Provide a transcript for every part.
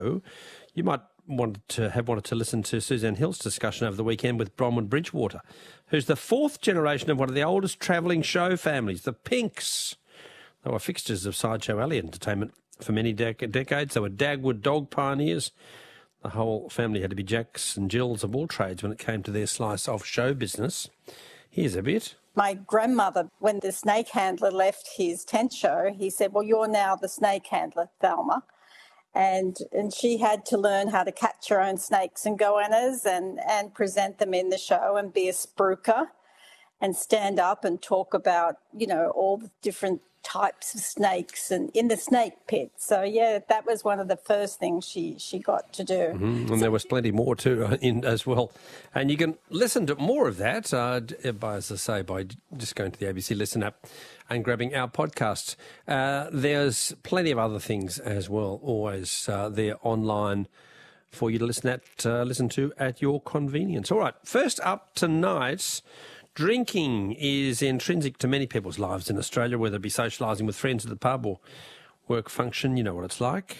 You might wanted to listen to Suzanne Hill's discussion over the weekend with Bronwyn Bridgewater, who's the fourth generation of one of the oldest travelling show families, the Pinks. They were fixtures of Sideshow Alley entertainment for many decades. They were Dagwood dog pioneers. The whole family had to be Jacks and Jills of all trades when it came to their slice of show business. Here's a bit. My grandmother, when the snake handler left his tent show, he said, well, you're now the snake handler, Thelma. And she had to learn how to catch her own snakes and goannas and present them in the show and be a spruiker and stand up and talk about, all the different types of snakes and in the snake pit. So, yeah, that was one of the first things she got to do. Mm-hmm. And there was plenty more too in as well. And you can listen to more of that, by just going to the ABC Listen app and grabbing our podcasts. There's plenty of other things as well, always there online for you to listen to at your convenience. All right, first up tonight, drinking is intrinsic to many people's lives in Australia, whether it be socialising with friends at the pub or work function. You know what it's like.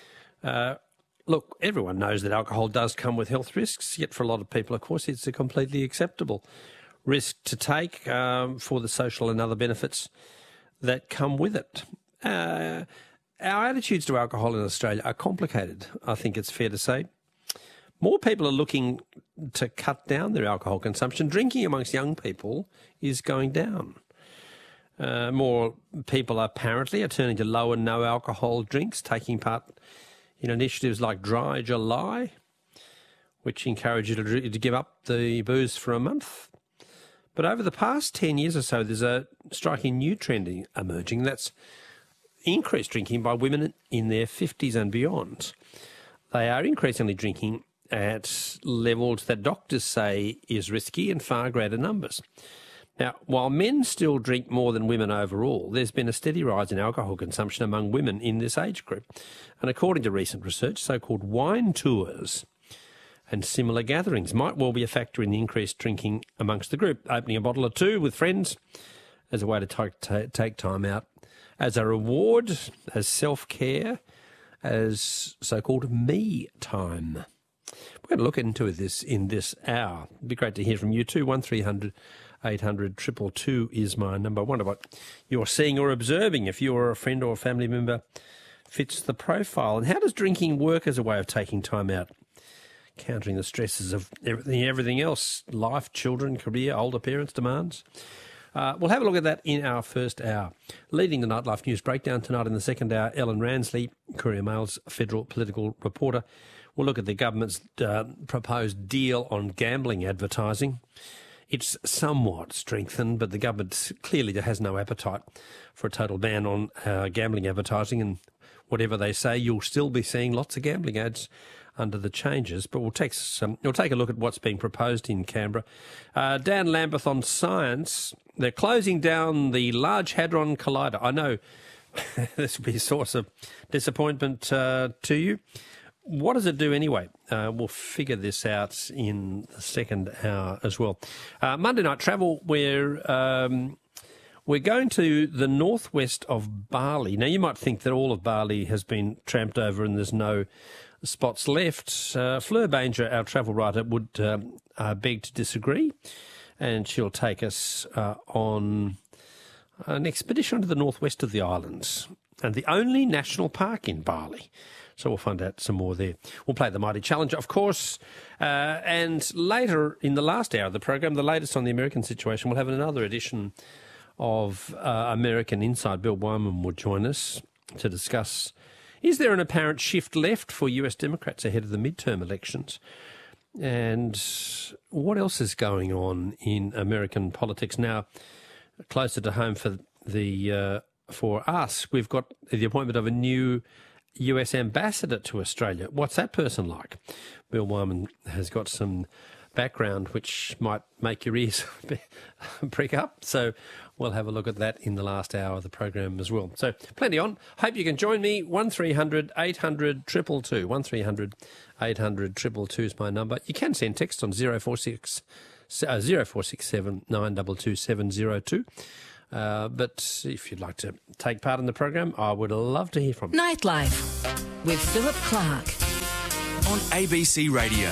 Look, everyone knows that alcohol does come with health risks, yet for a lot of people, of course, it's a completely acceptable risk to take for the social and other benefits that come with it. Our attitudes to alcohol in Australia are complicated, I think it's fair to say. More people are looking to cut down their alcohol consumption. Drinking amongst young people is going down. More people apparently are turning to low and no alcohol drinks, taking part in initiatives like Dry July, which encourage you to give up the booze for a month. But over the past 10 years or so, there's a striking new trend emerging. That's increased drinking by women in their 50s and beyond. They are increasingly drinking at levels that doctors say is risky in far greater numbers. Now, while men still drink more than women overall, there's been a steady rise in alcohol consumption among women in this age group. And according to recent research, so-called wine tours and similar gatherings might well be a factor in the increased drinking amongst the group. Opening a bottle or two with friends as a way to take time out, as a reward, as self-care, as so-called me time. We're going to look into this in this hour. It'd be great to hear from you too. 1300 800 222 is my number. I wonder what you're seeing or observing, if you're a friend or a family member fits the profile. And how does drinking work as a way of taking time out, countering the stresses of everything else, life, children, career, older parents' demands? We'll have a look at that in our first hour. Leading the Nightlife News Breakdown tonight in the second hour, Ellen Ransley, Courier Mail's federal political reporter. We'll look at the government's proposed deal on gambling advertising. It's somewhat strengthened, but the government clearly has no appetite for a total ban on gambling advertising, and whatever they say, you'll still be seeing lots of gambling ads under the changes. But we'll take a look at what's being proposed in Canberra. Dan Lambeth on science. They're closing down the Large Hadron Collider. I know this will be a source of disappointment to you. What does it do anyway? We'll figure this out in the second hour as well. Monday Night Travel, we're going to the northwest of Bali. Now, you might think that all of Bali has been tramped over and there's no spots left. Fleur Banger, our travel writer, would beg to disagree, and she'll take us on an expedition to the northwest of the islands and the only national park in Bali. So we'll find out some more there. We'll play the Mighty Challenger, of course. And later in the last hour of the program, the latest on the American situation, we'll have another edition of American Inside. Bill Wyman will join us to discuss, is there an apparent shift left for US Democrats ahead of the midterm elections? And what else is going on in American politics now? Closer to home for us, we've got the appointment of a new US ambassador to Australia. What's that person like? Bill Wyman has got some background which might make your ears prick up. So we'll have a look at that in the last hour of the program as well. So plenty on. Hope you can join me. 1300 800 222. 1300 800 222 is my number. You can send text on 0467 922 702. But if you'd like to take part in the program, I would love to hear from you. Nightlife with Philip Clark on ABC Radio.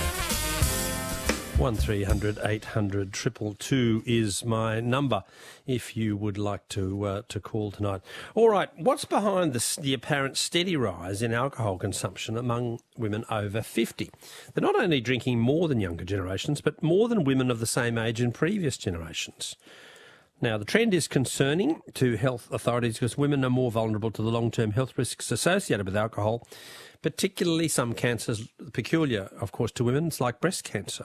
1300 800 222 is my number if you would like to call tonight. All right, what's behind the apparent steady rise in alcohol consumption among women over 50? They're not only drinking more than younger generations, but more than women of the same age in previous generations. Now, the trend is concerning to health authorities because women are more vulnerable to the long-term health risks associated with alcohol, particularly some cancers peculiar, of course, to women, like breast cancer.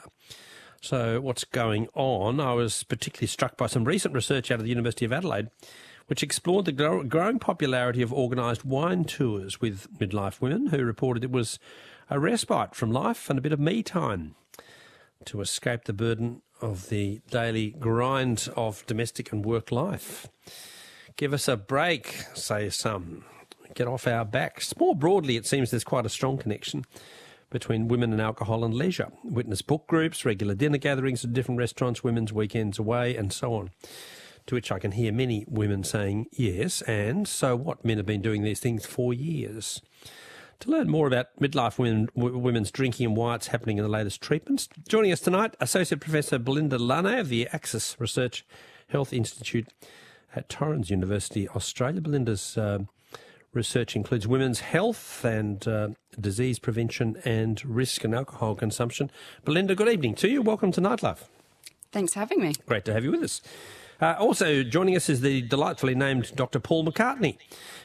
So what's going on? I was particularly struck by some recent research out of the University of Adelaide, which explored the growing popularity of organised wine tours with midlife women who reported it was a respite from life and a bit of me time to escape the burden of the daily grind of domestic and work life. Give us a break, say some. Get off our backs. More broadly, it seems there's quite a strong connection between women and alcohol and leisure. Witness book groups, regular dinner gatherings at different restaurants, women's weekends away, and so on. To which I can hear many women saying, yes, and so what? Men have been doing these things for years. To learn more about midlife women's drinking and why it's happening in the latest treatments, joining us tonight, Associate Professor Belinda Lane of the Axis Research Health Institute at Torrens University, Australia. Belinda's research includes women's health and disease prevention and risk and alcohol consumption. Belinda, good evening to you. Welcome to Nightlife. Thanks for having me. Great to have you with us. Also joining us is the delightfully named Dr. Paul McCartney,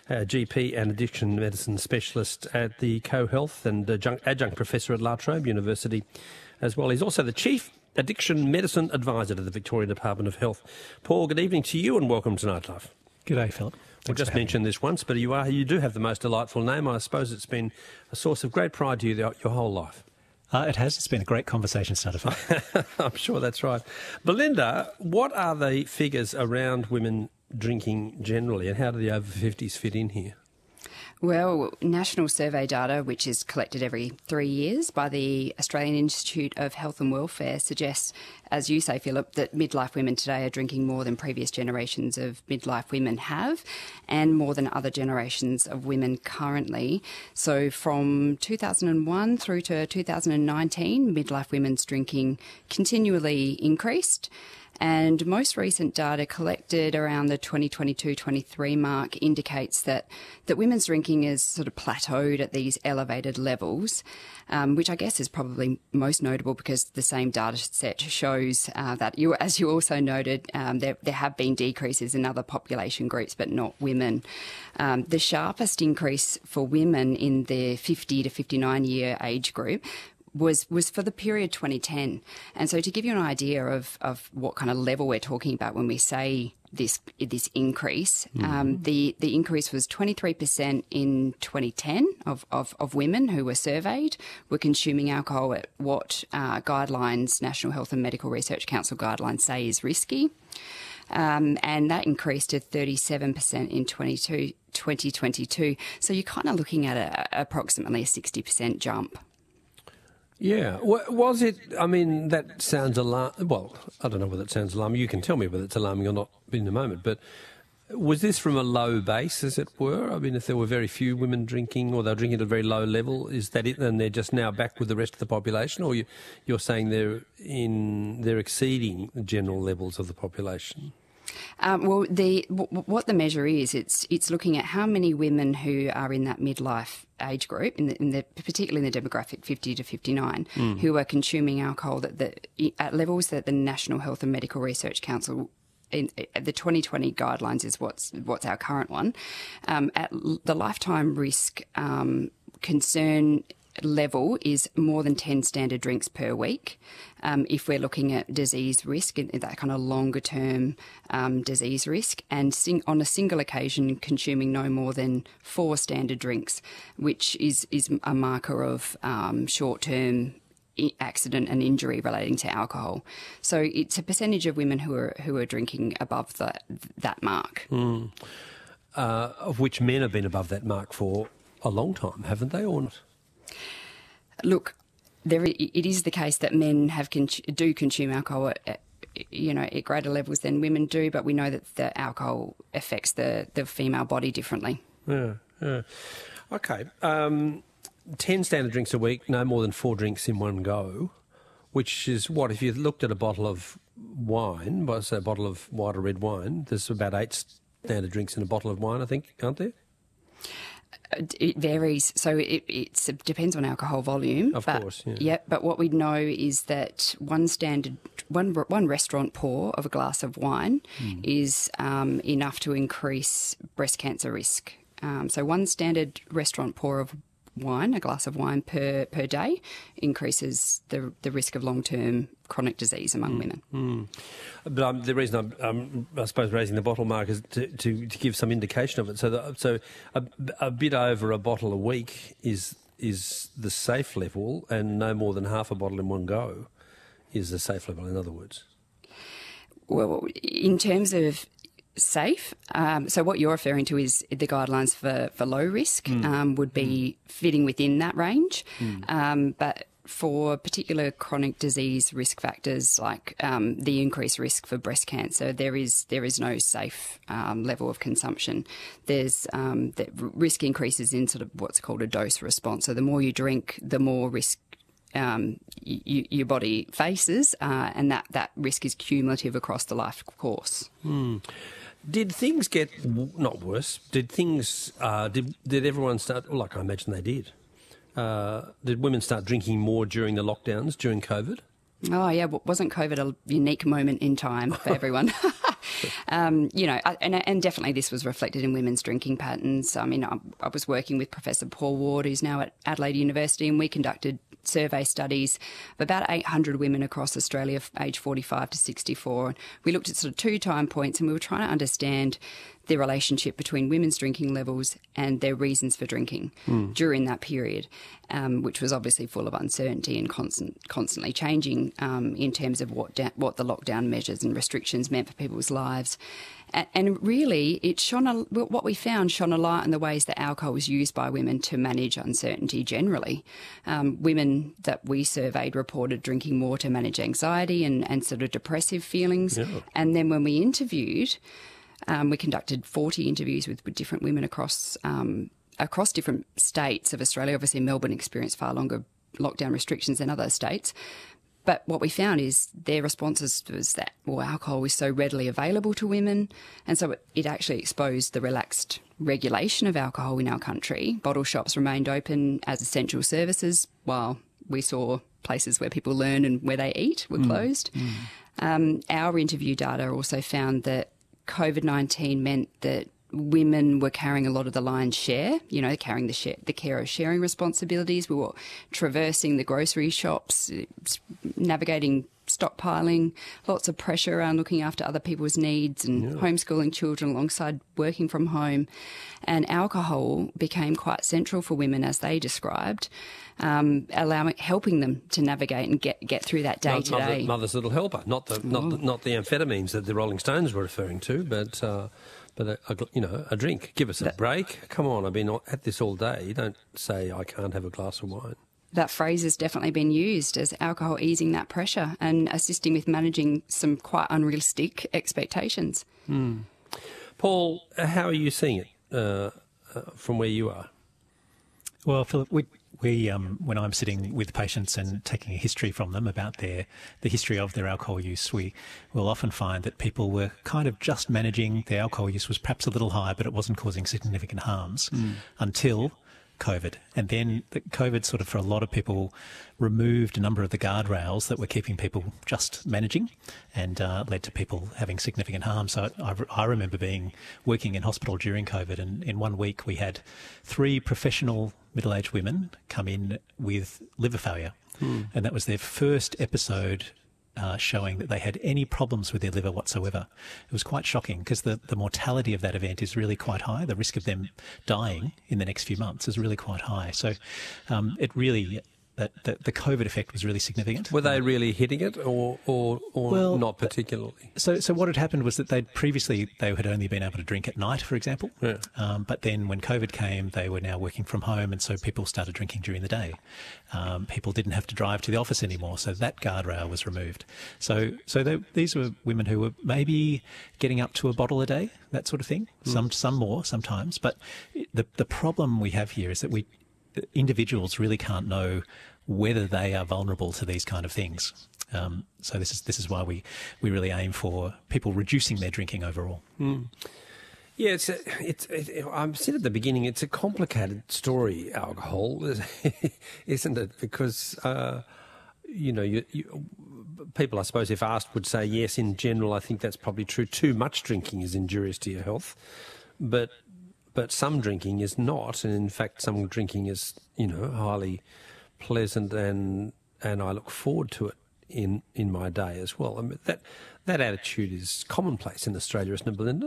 GP and addiction medicine specialist at the Co-Health and adjunct professor at La Trobe University as well. He's also the Chief Addiction Medicine Advisor to the Victorian Department of Health. Paul, good evening to you and welcome to Nightlife. G'day, Philip. We just mentioned this once, but you do have the most delightful name. I suppose it's been a source of great pride to you your whole life. It has. It's been a great conversation starter. I'm sure that's right. Belinda, what are the figures around women drinking generally, and how do the over 50s fit in here? Well, national survey data, which is collected every 3 years by the Australian Institute of Health and Welfare, suggests, as you say, Philip, that midlife women today are drinking more than previous generations of midlife women have, and more than other generations of women currently. So from 2001 through to 2019, midlife women's drinking continually increased. And most recent data collected around the 2022-23 mark indicates that women's drinking is sort of plateaued at these elevated levels, which I guess is probably most notable because the same data set shows that, as you also noted, there have been decreases in other population groups, but not women. The sharpest increase for women in the 50 to 59 year age group was for the period 2010. And so to give you an idea of what kind of level we're talking about when we say this increase, the increase was 23% in 2010 of women who were surveyed were consuming alcohol at what National Health and Medical Research Council guidelines say is risky. And that increased to 37% in 2022. So you're kind of looking at approximately a 60% jump. Yeah. Was it, I mean, that sounds alarming. Well, I don't know whether it sounds alarming. You can tell me whether it's alarming or not in a moment. But was this from a low base, as it were? I mean, if there were very few women drinking or they're drinking at a very low level, is that it and they're just now back with the rest of the population? Or you're saying they're exceeding the general levels of the population? Well, what the measure is, it's looking at how many women who are in that midlife age group, particularly in the demographic 50 to 59, who are consuming alcohol at levels that the National Health and Medical Research Council, the 2020 guidelines is what's our current one, at the lifetime risk concern level is more than 10 standard drinks per week. If we're looking at disease risk, that kind of longer term disease risk, and on a single occasion consuming no more than 4 standard drinks, which is a marker of short term accident and injury relating to alcohol. So it's a percentage of women who are drinking above that mark. Of which men have been above that mark for a long time, haven't they, or not? Look, it is the case that men do consume alcohol at greater levels than women do, but we know that the alcohol affects the female body differently. Yeah. Okay. 10 standard drinks a week, no more than 4 drinks in one go, which is what, if you looked at a bottle of wine, say a bottle of white or red wine, there's about 8 standard drinks in a bottle of wine, I think, aren't there? It varies, so it depends on alcohol volume. Of course, yeah. Yeah, but what we know is that one restaurant pour of a glass of wine is enough to increase breast cancer risk. So one standard restaurant pour of wine, a glass of wine per day, increases the risk of long-term chronic disease among women. But the reason I'm, I suppose, raising the bottle mark is to give some indication of it. So a bit over a bottle a week is the safe level, and no more than half a bottle in one go is the safe level, in other words. Well, in terms of safe, so what you're referring to is the guidelines for low risk would be fitting within that range. But for particular chronic disease risk factors like the increased risk for breast cancer, there is no safe level of consumption. There's the risk increases in sort of what's called a dose response. So the more you drink, the more risk your body faces, and that risk is cumulative across the life course. Did things get not worse? Did things? Did everyone start? Like I imagine they did. Did women start drinking more during the lockdowns during COVID? Oh yeah, wasn't COVID a unique moment in time for everyone? And definitely this was reflected in women's drinking patterns. I mean, I was working with Professor Paul Ward, who's now at Adelaide University, and we conducted survey studies of about 800 women across Australia aged 45 to 64. We looked at sort of 2 time points, and we were trying to understand the relationship between women's drinking levels and their reasons for drinking during that period, which was obviously full of uncertainty and constantly changing in terms of what the lockdown measures and restrictions meant for people's lives. And really, what we found shone a light on the ways that alcohol was used by women to manage uncertainty generally. Women that we surveyed reported drinking more to manage anxiety and sort of depressive feelings. Yeah. And then when we interviewed, we conducted 40 interviews with different women across different states of Australia. Obviously, Melbourne experienced far longer lockdown restrictions than other states. But what we found is their responses was that, alcohol was so readily available to women, and so it actually exposed the relaxed regulation of alcohol in our country. Bottle shops remained open as essential services, while we saw places where people learn and where they eat were closed. Our interview data also found that COVID-19 meant that women were carrying a lot of the lion's share, carrying the care of sharing responsibilities. We were traversing the grocery shops, navigating stockpiling, lots of pressure around looking after other people's needs and homeschooling children alongside working from home. And alcohol became quite central for women, as they described, helping them to navigate and get through that day to day. Mother's little helper, not the amphetamines that the Rolling Stones were referring to, but a drink. Give us a break. Come on, I've been at this all day. You don't say I can't have a glass of wine. That phrase has definitely been used as alcohol easing that pressure and assisting with managing some quite unrealistic expectations. Paul, how are you seeing it from where you are? Well, Philip, we when I'm sitting with patients and taking a history from them about the history of their alcohol use, we will often find that people were kind of just managing. Their alcohol use was perhaps a little high, but it wasn't causing significant harms until COVID. And then the COVID sort of, for a lot of people, removed a number of the guardrails that were keeping people just managing and led to people having significant harm. So I remember working in hospital during COVID, and in 1 week we had 3 professional middle-aged women come in with liver failure. And that was their first episode showing that they had any problems with their liver whatsoever. It was quite shocking because the mortality of that event is really quite high. The risk of them dying in the next few months is really quite high. So it really that the COVID effect was really significant. Were they really hitting it, or Well, not particularly? So what had happened was that they had only been able to drink at night, for example. Yeah. But then when COVID came, they were now working from home, and so people started drinking during the day. People didn't have to drive to the office anymore, so that guardrail was removed. So these were women who were maybe getting up to a bottle a day, that sort of thing. Some more sometimes. But the problem we have here is that individuals really can't know whether they are vulnerable to these kind of things. So this is why we really aim for people reducing their drinking overall. Yeah, I said at the beginning, it's a complicated story, alcohol, isn't it? Because, people, I suppose, if asked, would say, yes, in general, I think that's probably true. Too much drinking is injurious to your health. But some drinking is not. And in fact, some drinking is, highly pleasant, and I look forward to it in my day as well. I mean, that attitude is commonplace in Australia, isn't it, Belinda?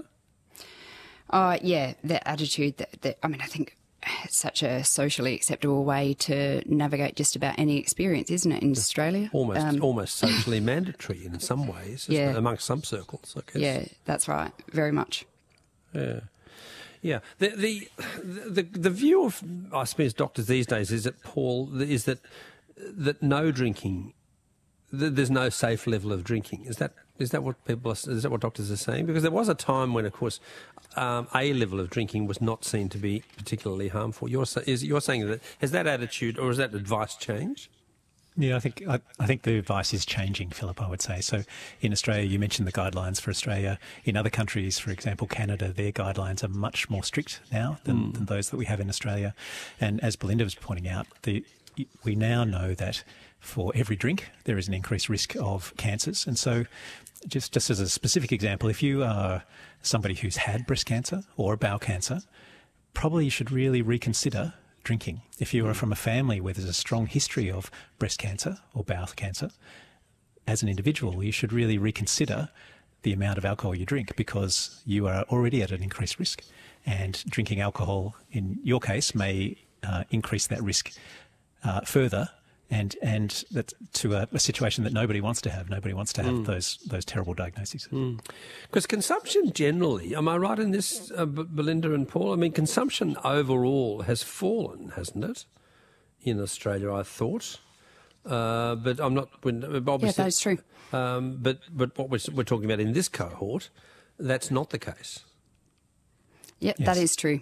Yeah, that attitude, I think it's such a socially acceptable way to navigate just about any experience, isn't it, in Australia? Almost socially mandatory in some ways, isn't it? Amongst some circles, I guess. Yeah, that's right, very much. Yeah. Yeah, the view of, I suppose, doctors these days is that, Paul, is that no drinking, there's no safe level of drinking. Is that what is that what doctors are saying? Because there was a time when, of course, a level of drinking was not seen to be particularly harmful. You're saying that, has that attitude or has that advice changed? Yeah, I think the advice is changing, Philip, I would say. So in Australia, you mentioned the guidelines for Australia. In other countries, for example, Canada, their guidelines are much more strict now than those that we have in Australia. And as Belinda was pointing out, we now know that for every drink, there is an increased risk of cancers. And so just as a specific example, if you are somebody who's had breast cancer or bowel cancer, probably you should really reconsider drinking. If you are from a family where there's a strong history of breast cancer or bowel cancer, as an individual, you should really reconsider the amount of alcohol you drink, because you are already at an increased risk. And drinking alcohol, in your case, may increase that risk further, and that's to a situation that nobody wants to have. Nobody wants to have those terrible diagnoses. Because consumption generally, am I right in this, Belinda and Paul? I mean, consumption overall has fallen, hasn't it, in Australia, I thought. But I'm not... Obviously, yeah, that's true. But what we're talking about in this cohort, that's not the case. Yep, Yes. That is true.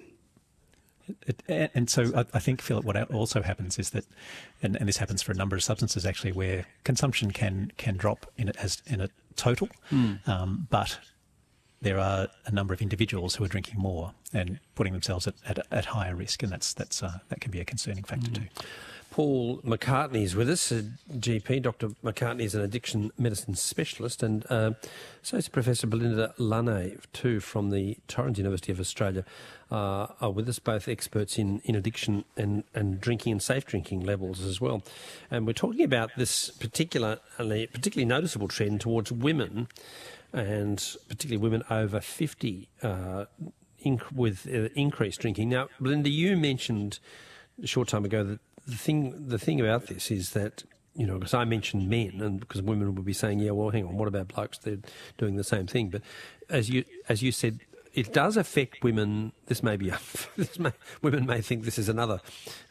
And so I think, Philip, what also happens is that, and this happens for a number of substances actually, where consumption can drop in a total, but there are a number of individuals who are drinking more and putting themselves at higher risk, and that can be a concerning factor too. Paul McCartney is with us, a GP. Dr. McCartney is an addiction medicine specialist, and Associate Professor Belinda Lunay, too, from the Torrens University of Australia, are with us, both experts in addiction and drinking and safe drinking levels as well. And we're talking about this particularly noticeable trend towards women, and particularly women over 50 with increased drinking. Now, Belinda, you mentioned a short time ago that the thing about this is that, because I mentioned men, and because women would be saying, yeah, well, hang on, what about blokes? They're doing the same thing. But as you said, it does affect women. Women may think this is another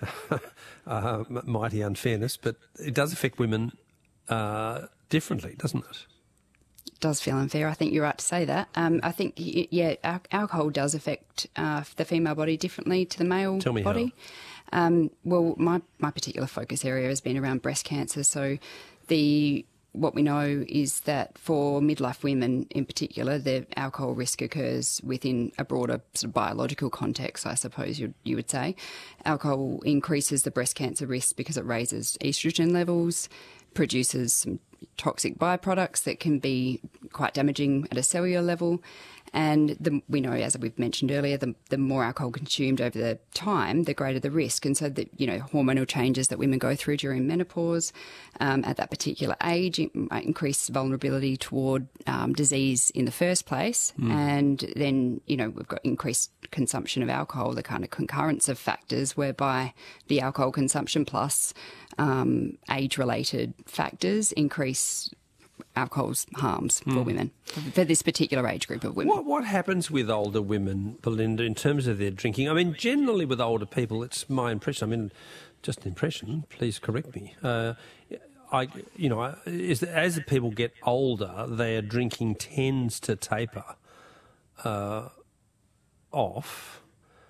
mighty unfairness, but it does affect women differently, doesn't it? It does feel unfair. I think you're right to say that. I think, alcohol does affect the female body differently to the male body. Tell me how. Well, my particular focus area has been around breast cancer. So what we know is that for midlife women in particular, the alcohol risk occurs within a broader sort of biological context, I suppose you would say. Alcohol increases the breast cancer risk because it raises estrogen levels, produces some toxic byproducts that can be quite damaging at a cellular level, And we know, as we've mentioned earlier, the more alcohol consumed over the time, the greater the risk. And so hormonal changes that women go through during menopause at that particular age, it might increase vulnerability toward disease in the first place. And then, we've got increased consumption of alcohol, the kind of concurrence of factors whereby the alcohol consumption plus age-related factors increase alcohol's harms for women, for this particular age group of women. What happens with older women, Belinda, in terms of their drinking? I mean, generally with older people, it's my impression. I mean, just an impression. Please correct me. As the people get older, their drinking tends to taper off.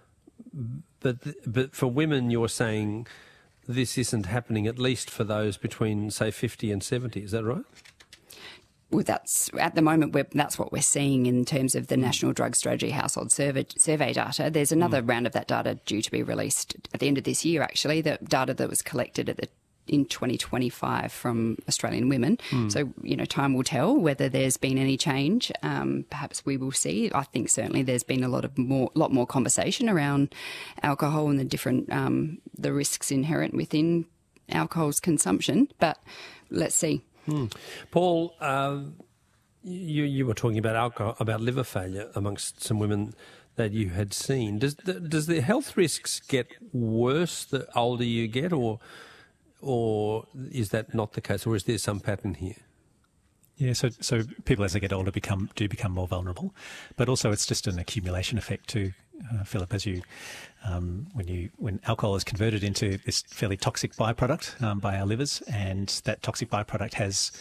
But for women, you're saying this isn't happening, at least for those between, say, 50 and 70. Is that right? Well, that's at the moment. That's what we're seeing in terms of the National Drug Strategy Household Survey data. There's another round of that data due to be released at the end of this year. Actually, the data that was collected in 2025 from Australian women. So, time will tell whether there's been any change. Perhaps we will see. I think certainly there's been a lot more conversation around alcohol and the different the risks inherent within alcohol's consumption. But let's see. Paul, you were talking about alcohol, about liver failure amongst some women that you had seen. Does the health risks get worse the older you get, or is that not the case, or is there some pattern here? Yeah, so people as they get older do become more vulnerable, but also it's just an accumulation effect too, Philip. As when alcohol is converted into this fairly toxic byproduct by our livers, and that toxic byproduct has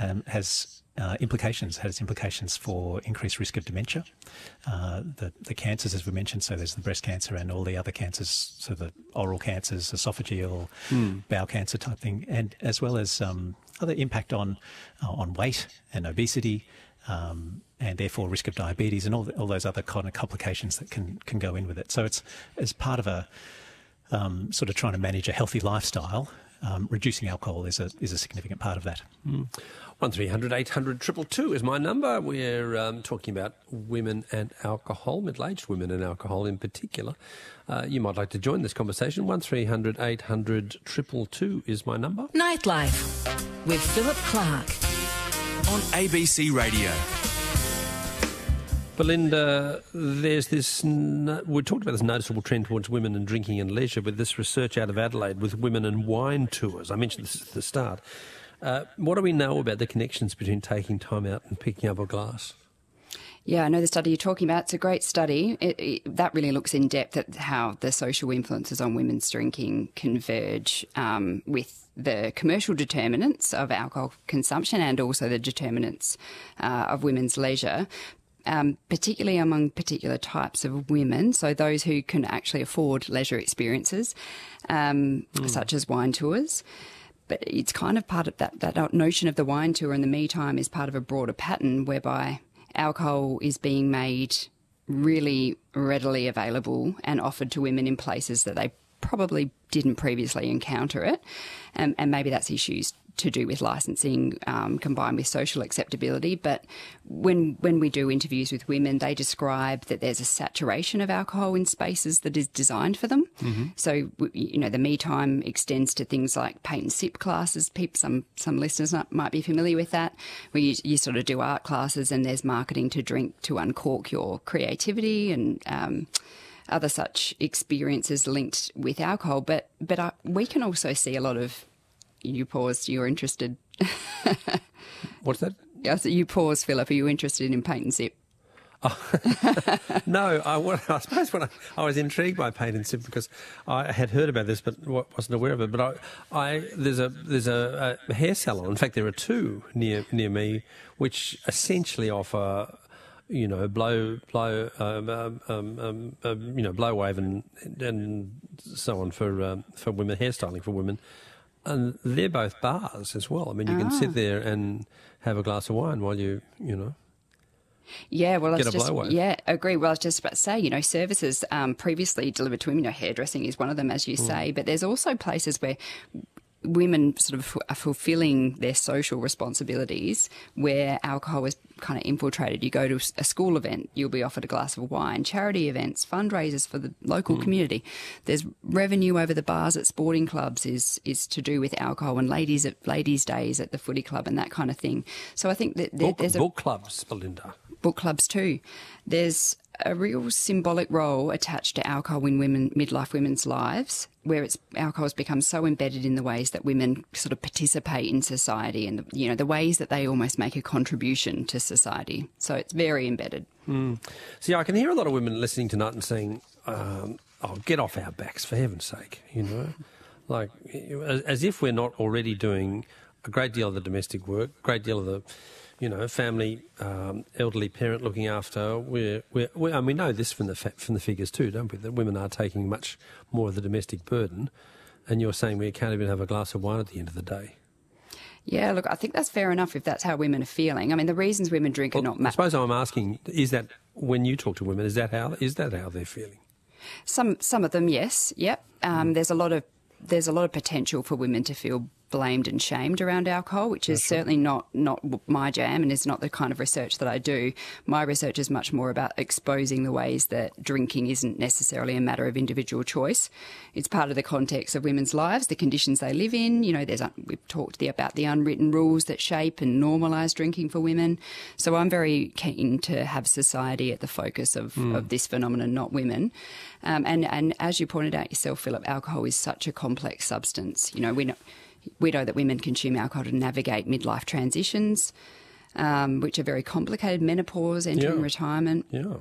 implications for increased risk of dementia, the cancers, as we mentioned. So there's the breast cancer and all the other cancers, so the oral cancers, esophageal, bowel cancer type thing, and as well as other impact on weight and obesity, and therefore risk of diabetes and all those other kind of complications that can go in with it. So it's as part of a sort of trying to manage a healthy lifestyle. Reducing alcohol is a significant part of that. 1300 800 222 is my number. We're talking about women and alcohol, middle-aged women and alcohol in particular. You might like to join this conversation. 1300 800 222 is my number. Nightlife with Philip Clark on ABC Radio. Belinda, there's this, we talked about this noticeable trend towards women and drinking and leisure with this research out of Adelaide with women and wine tours. I mentioned this at the start. What do we know about the connections between taking time out and picking up a glass? Yeah, I know the study you're talking about. It's a great study. That really looks in depth at how the social influences on women's drinking converge with the commercial determinants of alcohol consumption and also the determinants of women's leisure. Particularly among particular types of women, so those who can actually afford leisure experiences, such as wine tours. But it's kind of part of that notion of the wine tour and the me time is part of a broader pattern whereby alcohol is being made really readily available and offered to women in places that they probably didn't previously encounter it. And maybe that's issues to do with licensing combined with social acceptability. But when we do interviews with women, they describe that there's a saturation of alcohol in spaces that is designed for them. Mm-hmm. So, the me time extends to things like paint and sip classes. Some listeners might be familiar with that, where you sort of do art classes and there's marketing to drink to uncork your creativity and other such experiences linked with alcohol. But we can also see a lot of... You paused. You're interested. What's that? Yeah, so you paused, Philip. Are you interested in paint and sip? No, I suppose when I was intrigued by paint and sip because I had heard about this but wasn't aware of it. But there's a hair salon. In fact, there are two near me, which essentially offer blow wave and so on for women, hairstyling for women. And they're both bars as well. I mean, you can sit there and have a glass of wine while you Yeah, well, get a blowaway. Yeah, agree. Well, I was just about to say, services previously delivered to women, hairdressing is one of them, as you say, but there's also places where women sort of are fulfilling their social responsibilities where alcohol is kind of infiltrated. You go to a school event, you'll be offered a glass of wine, charity events, fundraisers for the local community. There's revenue over the bars at sporting clubs is to do with alcohol, and ladies days at the footy club and that kind of thing. So I think that there's book clubs, Belinda. Book clubs too. There's a real symbolic role attached to alcohol in midlife women's lives, where alcohol has become so embedded in the ways that women sort of participate in society and the ways that they almost make a contribution to society. So it's very embedded. See, I can hear a lot of women listening tonight and saying, get off our backs, for heaven's sake, like as if we're not already doing a great deal of the domestic work, a great deal of the family, elderly parent looking after. And we know this from the figures too, don't we? That women are taking much more of the domestic burden, and you're saying we can't even have a glass of wine at the end of the day. Yeah, look, I think that's fair enough if that's how women are feeling. I mean, the reasons women drink are not. I suppose I'm asking: is that when you talk to women? Is that how they're feeling? Some of them, yes, yep. There's a lot of potential for women to feel blamed and shamed around alcohol, which is certainly not my jam and is not the kind of research that I do. My research is much more about exposing the ways that drinking isn't necessarily a matter of individual choice. It's part of the context of women's lives, the conditions they live in. We've talked about the unwritten rules that shape and normalise drinking for women. So I'm very keen to have society at the focus of this phenomenon, not women. And as you pointed out yourself, Philip, alcohol is such a complex substance. We know that women consume alcohol to navigate midlife transitions, which are very complicated, menopause, entering retirement. Yeah.